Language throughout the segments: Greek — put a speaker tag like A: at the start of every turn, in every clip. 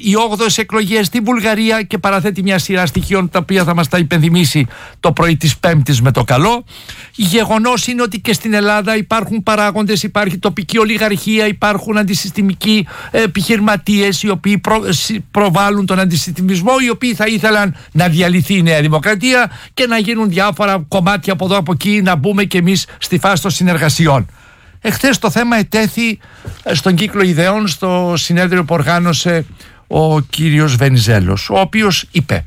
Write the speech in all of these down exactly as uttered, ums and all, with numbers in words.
A: οι όγδοες εκλογές στη Βουλγαρία και παραθέτει μια σειρά στοιχείων τα οποία θα μας τα υπενθυμίσει το πρωί της Πέμπτης με το καλό. Γεγονός είναι ότι και στην Ελλάδα υπάρχουν παράγοντες, υπάρχει τοπική ολιγαρχία, υπάρχουν αντισυστημικοί επιχειρηματίες οι οποίοι προ, προβάλλουν τον αντισυστημισμό, οι οποίοι θα ήθελαν να διαλυθεί η Νέα Δημοκρατία και να γίνουν διάφορα κομμάτια από εδώ από εκεί, να μπούμε κι εμείς στη φάση των συνεργασιών. Εχθές το θέμα ετέθη στον κύκλο ιδεών στο συνέδριο που οργάνωσε ο κύριος Βενιζέλος, ο οποίος είπε: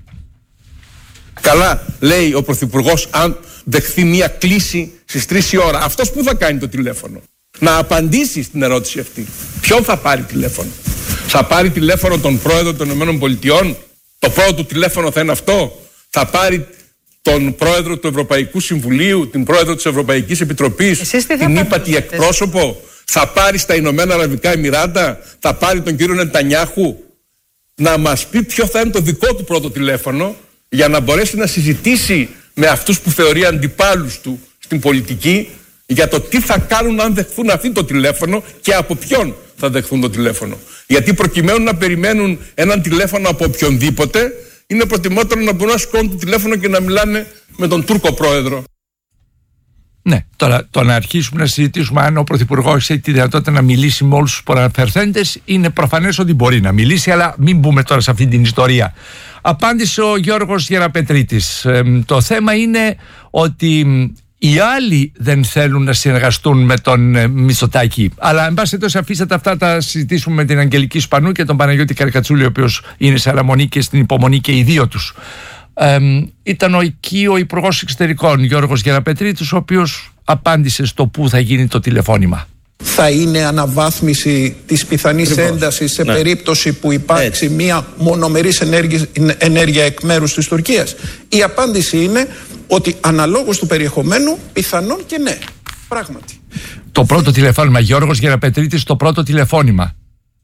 B: καλά, λέει ο Πρωθυπουργός, αν δεχθεί μια κλήση στις τρεις η ώρα, αυτός που θα κάνει το τηλέφωνο? Να απαντήσει στην ερώτηση αυτή. Ποιον θα πάρει τηλέφωνο? Θα πάρει τηλέφωνο τον πρόεδρο των ΗΠΑ? Το πρώτο τηλέφωνο θα είναι αυτό? Θα πάρει τον πρόεδρο του Ευρωπαϊκού Συμβουλίου, την πρόεδρο της Ευρωπαϊκής Επιτροπής, την ύπατη εκπρόσωπο? Θα πάρει στα Ηνωμένα Αραβικά Εμιράτα? Θα πάρει τον κύριο Νετανιάχου? Να μας πει ποιο θα είναι το δικό του πρώτο τηλέφωνο, για να μπορέσει να συζητήσει με αυτούς που θεωρεί αντιπάλους του στην πολιτική για το τι θα κάνουν αν δεχθούν αυτή το τηλέφωνο και από ποιον θα δεχθούν το τηλέφωνο. Γιατί προκειμένου να περιμένουν έναν τηλέφωνο από οποιονδήποτε, είναι προτιμότερο να μπορούν να σηκώνουν το τηλέφωνο και να μιλάνε με τον Τούρκο πρόεδρο.
A: Ναι, τώρα το να αρχίσουμε να συζητήσουμε αν ο Πρωθυπουργός έχει τη δυνατότητα να μιλήσει με όλους τους προαναφερθέντες, είναι προφανές ότι μπορεί να μιλήσει, αλλά μην μπούμε τώρα σε αυτή την ιστορία. Απάντησε ο Γιώργος Γεραπετρίτης. Ε, το θέμα είναι ότι οι άλλοι δεν θέλουν να συνεργαστούν με τον ε, Μητσοτάκη. Αλλά εν πάση περιπτώσει, αφήσατε αυτά, τα συζητήσουμε με την Αγγελική Σπανού και τον Παναγιώτη Καρκατσούλη, ο οποίος είναι σε αναμονή και στην υπομονή και οι δύο τους. Ε, ήταν εκεί ο Υπουργός Εξωτερικών Γιώργος Γεραπετρίτης, ο οποίος απάντησε στο πού θα γίνει το τηλεφώνημα.
C: Θα είναι αναβάθμιση της πιθανής έντασης σε ναι. περίπτωση που υπάρξει Έτσι. μια μονομερής ενέργεια, ενέργεια εκ μέρους της Τουρκίας? Η απάντηση είναι ότι αναλόγως του περιεχομένου πιθανόν και ναι, πράγματι.
A: Το πρώτο τηλεφώνημα, Γιώργος Γεραπετρίτης, το πρώτο τηλεφώνημα.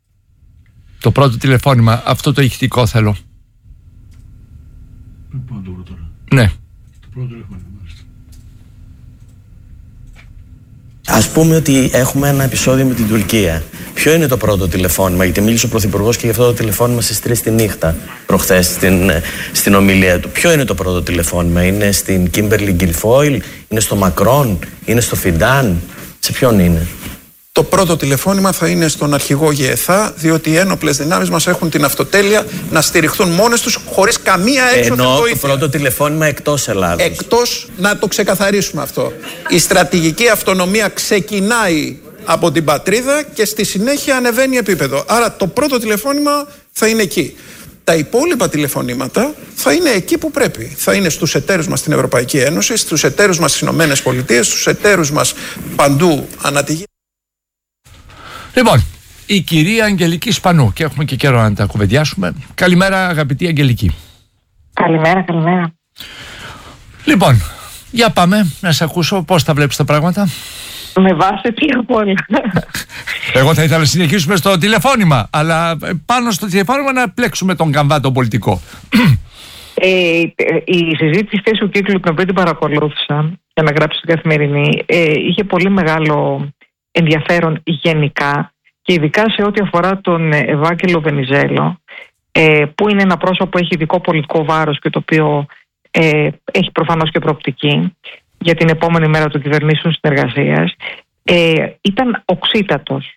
A: Το πρώτο τηλεφώνημα, αυτό το ηχητικό θέλω. Ναι. Το πρώτο τηλεφώνημα.
D: Ας πούμε ότι έχουμε ένα επεισόδιο με την Τουρκία. Ποιο είναι το πρώτο τηλεφώνημα? Γιατί μίλησε ο Πρωθυπουργός και για αυτό το τηλεφώνημα στις τρεις τη νύχτα προχθές στην, στην ομιλία του. Ποιο είναι το πρώτο τηλεφώνημα? Είναι στην Κίμπερλι Γκιλφόιλ? Είναι στο Μακρόν? Είναι στο Φιντάν? Σε ποιον είναι?
C: Το πρώτο τηλεφώνημα θα είναι στον αρχηγό ΓΕΘΑ, διότι οι ένοπλες δυνάμεις μας έχουν την αυτοτέλεια να στηριχθούν μόνες τους χωρίς καμία έξωθεν βοήθεια.
D: Ενώ το πρώτο τηλεφώνημα εκτός Ελλάδος.
C: Εκτός, να το ξεκαθαρίσουμε αυτό. Η στρατηγική αυτονομία ξεκινάει από την πατρίδα και στη συνέχεια ανεβαίνει επίπεδο. Άρα το πρώτο τηλεφώνημα θα είναι εκεί. Τα υπόλοιπα τηλεφωνήματα θα είναι εκεί που πρέπει. Θα είναι στους εταίρους μας στην Ευρωπαϊκή Ένωση, στους εταίρους μας στις Ηνωμένες Πολιτείες, στους εταίρους μας παντού ανά τη γη.
A: Λοιπόν, η κυρία Αγγελική Σπανού, και έχουμε και καιρό να τα κουβεντιάσουμε. Καλημέρα, αγαπητή Αγγελική.
E: Καλημέρα, καλημέρα.
A: Λοιπόν, για πάμε να σε ακούσω πώς τα βλέπεις τα πράγματα.
E: Με βάση τι απ' όλα. Εγώ
A: θα ήθελα να συνεχίσουμε στο τηλεφώνημα, αλλά πάνω στο τηλεφώνημα να πλέξουμε τον καμβά τον πολιτικό.
E: Ε, η συζήτηση θέση του κύκλου, την οποία την παρακολούθησα για να γράψω στην Καθημερινή, ε, είχε πολύ μεγάλο ενδιαφέρον γενικά και ειδικά σε ό,τι αφορά τον Ευάγγελο Βενιζέλο, ε, που είναι ένα πρόσωπο που έχει ειδικό πολιτικό βάρος και το οποίο ε, έχει προφανώς και προοπτική για την επόμενη μέρα των κυβερνήσεων συνεργασίας. Ε, ήταν οξύτατος.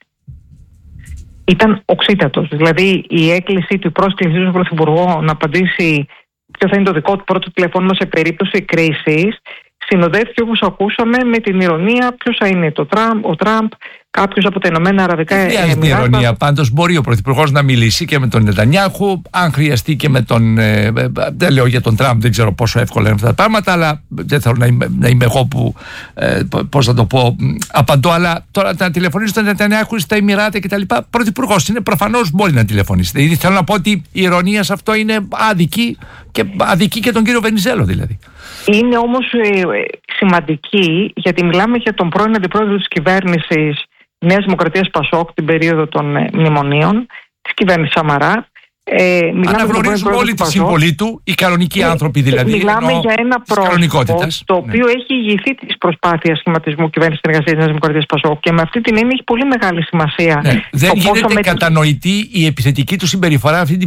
E: Ήταν οξύτατος. Δηλαδή η έκκληση του, η πρόσκληση του Πρωθυπουργού να απαντήσει ποιο θα είναι το δικό του πρώτο τηλεφώνημα σε περίπτωση κρίσης, συνοδεύτηκε, όπως ακούσαμε, με την ηρωνία ποιος θα είναι το Τραμπ, ο Τραμπ, κάποιος από τα Ηνωμένα Αραβικά Εμιράτα.
A: Δεν χρειάζεται ηρωνία. Πάντως μπορεί ο Πρωθυπουργός να μιλήσει και με τον Νετανιάχου, αν χρειαστεί και με τον. Ε, δεν λέω για τον Τραμπ, δεν ξέρω πόσο εύκολα είναι αυτά τα πράγματα, αλλά δεν θέλω να είμαι, να είμαι εγώ που. Ε, πώς θα το πω, απαντώ. Αλλά τώρα να τηλεφωνήσει τον Νετανιάχου στα Εμιράτα κτλ. Πρωθυπουργός είναι, προφανώς μπορεί να τηλεφωνήσει. Δηλαδή θέλω να πω ότι η ηρωνία σε αυτό είναι άδικη και αδική και τον κύριο Βενιζέλο δηλαδή.
E: Είναι όμως ε, σημαντική, γιατί μιλάμε για τον πρώην αντιπρόεδρο της κυβέρνησης Νέας Δημοκρατίας Πασόκ την περίοδο των ε, μνημονίων, της κυβέρνησης Σαμαρά. Ε,
A: Αναγνωρίζουμε όλη τη συμβολή του, οι κανονικοί ε, άνθρωποι δηλαδή.
E: Μιλάμε για ένα πρόσωπο το οποίο ναι. έχει ηγηθεί της προσπάθειας σχηματισμού κυβέρνησης συνεργασίας Νέας Δημοκρατίας Πασόκ και με αυτή την έννοια έχει πολύ μεγάλη σημασία.
A: Ναι. Δεν γίνεται μετ... κατανοητή η επιθετική του συμπεριφορά αυτή την